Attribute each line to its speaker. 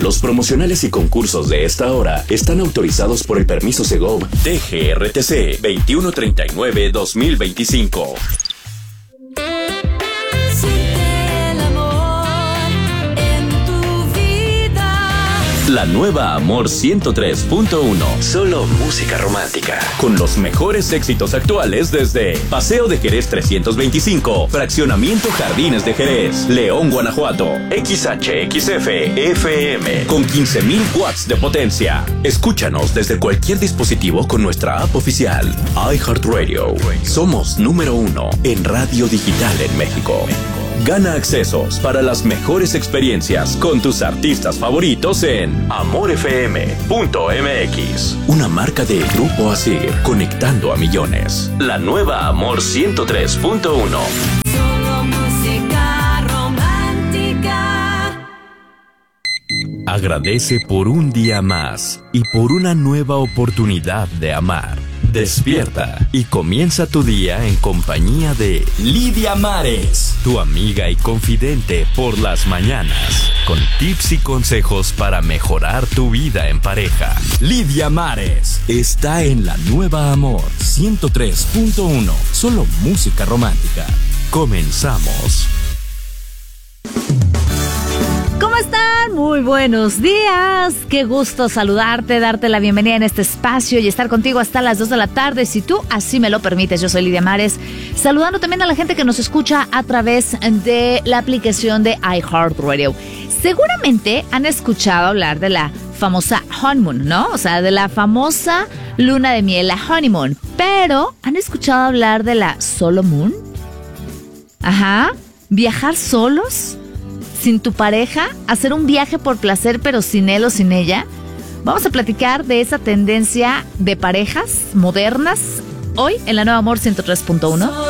Speaker 1: Los promocionales y concursos de esta hora están autorizados por el permiso Segov DGRTC 2139-2025. La nueva Amor 103.1. Solo música romántica. Con los mejores éxitos actuales desde Paseo de Jerez 325, Fraccionamiento Jardines de Jerez, León, Guanajuato. XHXF FM con 15,000 watts de potencia. Escúchanos desde cualquier dispositivo con nuestra app oficial. iHeartRadio. Somos número 1 en radio digital en México. Gana accesos para las mejores experiencias con tus artistas favoritos en amorfm.mx. Una marca de Grupo Asir, conectando a millones. La nueva Amor 103.1.
Speaker 2: Solo música romántica.
Speaker 1: Agradece por un día más y por una nueva oportunidad de amar. Despierta y comienza tu día en compañía de Lidia Mares, tu amiga y confidente por las mañanas, con tips y consejos para mejorar tu vida en pareja. Lidia Mares está en la nueva Amor 103.1, solo música romántica. Comenzamos.
Speaker 3: ¿Cómo están? Muy buenos días. Qué gusto saludarte, darte la bienvenida en este espacio y estar contigo hasta las 2 de la tarde, si tú así me lo permites. Yo soy Lidia Mares, saludando también a la gente que nos escucha a través de la aplicación de iHeartRadio. Seguramente han escuchado hablar de la famosa honeymoon, ¿no? O sea, de la famosa luna de miel, la honeymoon. Pero, ¿han escuchado hablar de la solo moon? Ajá. ¿Viajar solos? ¿Sin tu pareja? ¿Hacer un viaje por placer pero sin él o sin ella? Vamos a platicar de esa tendencia de parejas modernas hoy en la nueva Amor 103.1.